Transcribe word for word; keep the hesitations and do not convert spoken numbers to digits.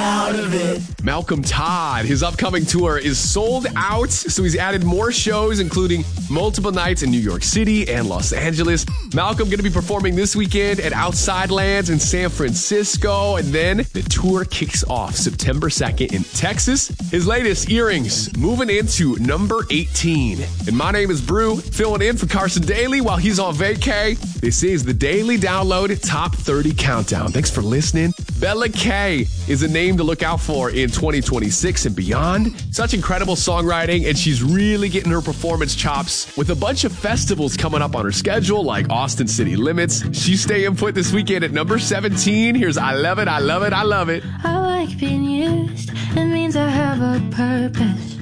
out of it. Malcolm Todd, his upcoming tour is sold out, so he's added more shows, including multiple nights in New York City and Los Angeles. Malcolm going to be performing this weekend at Outside Lands in San Francisco, and then the tour kicks off September second in Texas. His latest, Earrings, moving into number eighteen. And my name is Brew, filling in for Carson Daly while he's on vacay. This is the Daily Download Top thirty Countdown. Thanks for listening. Bella K is a name to look out for in twenty twenty-six and beyond. Such incredible songwriting, and she's really getting her performance chops with a bunch of festivals coming up on her schedule, like Austin City Limits. She's staying put this weekend at number seventeen. Here's I Love It, I Love It, I Love It. I like being used. It means I have a purpose.